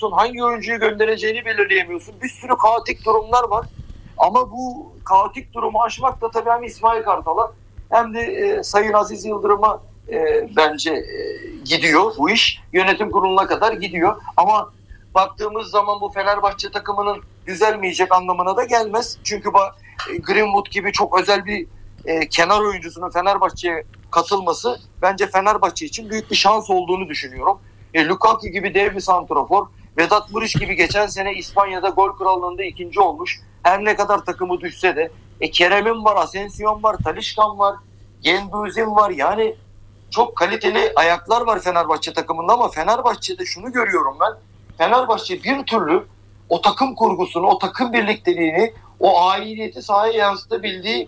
belirleyemiyorsun. Hangi oyuncuyu göndereceğini belirleyemiyorsun. Bir sürü kaotik durumlar var. Ama bu kaotik durumu aşmak da tabii hem İsmail Kartal'a hem de Sayın Aziz Yıldırım'a bence gidiyor bu iş. Yönetim kuruluna kadar gidiyor. Ama baktığımız zaman bu Fenerbahçe takımının düzelmeyecek anlamına da gelmez. Çünkü Greenwood gibi çok özel bir kenar oyuncusunun Fenerbahçe'ye katılması bence Fenerbahçe için büyük bir şans olduğunu düşünüyorum. Lukaku gibi dev bir santrafor, Vedat Muriç gibi geçen sene İspanya'da gol krallığında ikinci olmuş. Her ne kadar takımı düşse de Kerem'in var, Asensio'nun var, Taliscan var, Genduzin var. Yani çok kaliteli ayaklar var Fenerbahçe takımında ama Fenerbahçe'de şunu görüyorum ben. Fenerbahçe bir türlü o takım kurgusunu, o takım birlikteliğini, o aidiyeti sahaya yansıtabildiği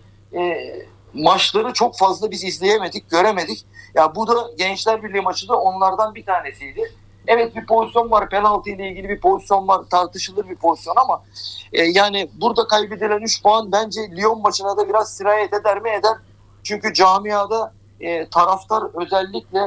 maçları çok fazla biz izleyemedik, göremedik. Ya bu da Gençler Birliği maçı da onlardan bir tanesiydi. Evet, bir pozisyon var, penaltı ile ilgili bir pozisyon var, tartışılır bir pozisyon ama yani burada kaybedilen 3 puan bence Lyon maçına da biraz sirayet eder mi? Eder. Çünkü camiada taraftar özellikle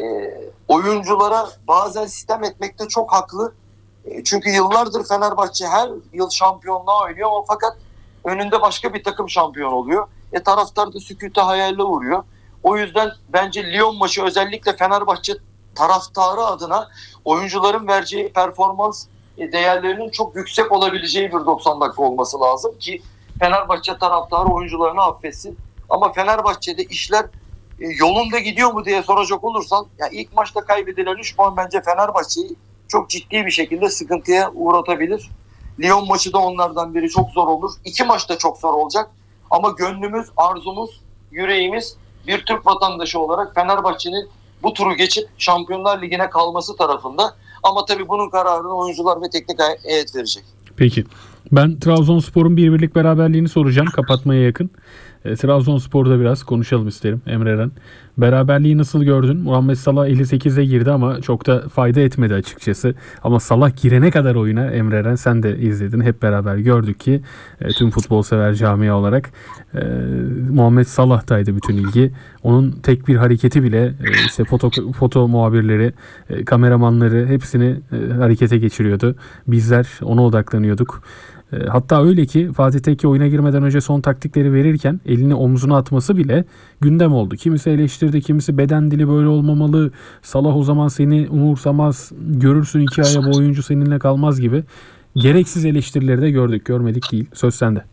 oyunculara bazen sitem etmekte çok haklı. Çünkü yıllardır Fenerbahçe her yıl şampiyonluğa oynuyor ama fakat önünde başka bir takım şampiyon oluyor. Taraftar da sükûte hayalle uğruyor. O yüzden bence Lyon maçı özellikle Fenerbahçe taraftarı adına oyuncuların vereceği performans değerlerinin çok yüksek olabileceği bir 90 dakika olması lazım ki Fenerbahçe taraftarı oyuncularını affetsin. Ama Fenerbahçe'de işler yolunda gidiyor mu diye soracak olursan ya ilk maçta kaybedilen 3 puan bence Fenerbahçe'yi çok ciddi bir şekilde sıkıntıya uğratabilir. Lyon maçı da onlardan biri, çok zor olur. 2 maç da çok zor olacak. Ama gönlümüz, arzumuz, yüreğimiz bir Türk vatandaşı olarak Fenerbahçe'nin bu turu geçip Şampiyonlar Ligi'ne kalması tarafında. Ama tabii bunun kararını oyuncular ve teknik heyet verecek. Peki. Ben Trabzonspor'un 1-1'lik beraberliğini soracağım kapatmaya yakın. Trabzonspor'da biraz konuşalım isterim Emre Eren. Beraberliği nasıl gördün? Muhammed Salah 58'e girdi ama çok da fayda etmedi açıkçası. Ama Salah girene kadar oyuna Emre Eren sen de izledin. Hep beraber gördük ki tüm futbol sever camia olarak Muhammed Salah'taydı bütün ilgi. Onun tek bir hareketi bile işte foto muhabirleri, kameramanları hepsini harekete geçiriyordu. Bizler ona odaklanıyorduk. Hatta öyle ki Fatih Tekke oyuna girmeden önce son taktikleri verirken elini omzuna atması bile gündem oldu. Kimisi eleştirdi, kimisi beden dili böyle olmamalı, Salah o zaman seni umursamaz, görürsün 2 aya bu oyuncu seninle kalmaz gibi gereksiz eleştirileri de gördük, görmedik değil. Söz sende.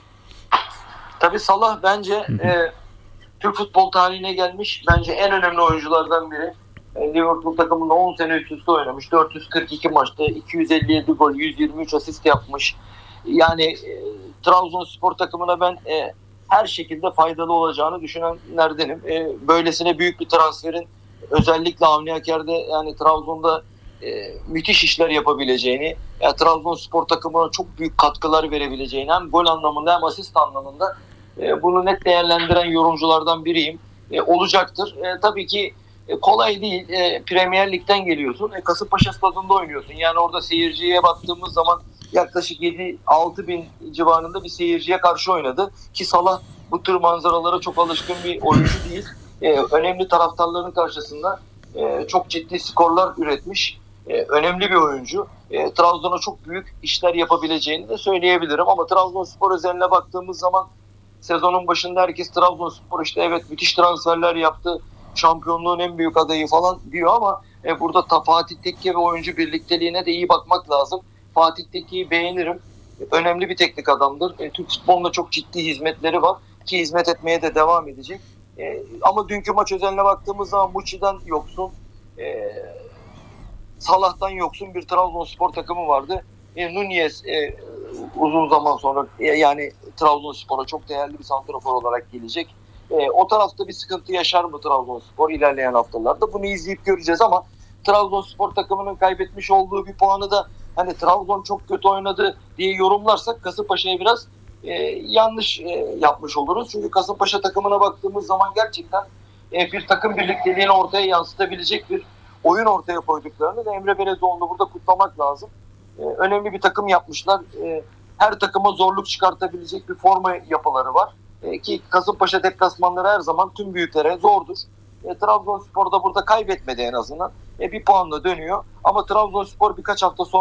Tabii Salah bence Türk futbol tarihine gelmiş bence en önemli oyunculardan biri. Liverpool takımında 10 sene üst üste oynamış. 442 maçta 257 gol, 123 asist yapmış. Yani Trabzonspor takımına ben her şekilde faydalı olacağını düşünenlerdenim. Böylesine büyük bir transferin özellikle Avni Aker'de yani Trabzon'da müthiş işler yapabileceğini, yani Trabzonspor takımına çok büyük katkılar verebileceğini hem gol anlamında hem asist anlamında bunu net değerlendiren yorumculardan biriyim. Olacaktır. Tabii ki kolay değil. Premier Lig'den geliyorsun. Kasımpaşa stadında oynuyorsun. Yani orada seyirciye baktığımız zaman yaklaşık 7-6 bin civarında bir seyirciye karşı oynadı. Ki Salah bu tür manzaralara çok alışkın bir oyuncu değil. Önemli taraftarların karşısında çok ciddi skorlar üretmiş. Önemli bir oyuncu. Trabzon'a çok büyük işler yapabileceğini de söyleyebilirim. Ama Trabzonspor özeline baktığımız zaman sezonun başında herkes Trabzonspor işte evet müthiş transferler yaptı, şampiyonluğun en büyük adayı falan diyor ama burada Fatih Tekke ve oyuncu birlikteliğine de iyi bakmak lazım. Fatih Tekke'yi beğenirim. Önemli bir teknik adamdır. Türk futbolunda çok ciddi hizmetleri var ki hizmet etmeye de devam edecek. Ama dünkü maç özeline baktığımız zaman Muçi'den yoksun, Salah'tan yoksun bir Trabzonspor takımı vardı. Nunez uzun zaman sonra yani Trabzonspor'a çok değerli bir santrafor olarak gelecek. O tarafta bir sıkıntı yaşar mı Trabzonspor ilerleyen haftalarda? Bunu izleyip göreceğiz ama Trabzonspor takımının kaybetmiş olduğu bir puanı da hani Trabzon çok kötü oynadı diye yorumlarsak Kasımpaşa'ya biraz yanlış yapmış oluruz. Çünkü Kasımpaşa takımına baktığımız zaman gerçekten bir takım birlikteliğini ortaya yansıtabilecek bir oyun ortaya koyduklarını da Emre Belezoğlu'nu burada kutlamak lazım. Önemli bir takım yapmışlar. Her takıma zorluk çıkartabilecek bir forma yapıları var. Ki Kasımpaşa deplasmanları her zaman tüm büyüklere zordur. Trabzonspor da burada kaybetmedi en azından. Bir puanla dönüyor. Ama Trabzonspor birkaç hafta sonra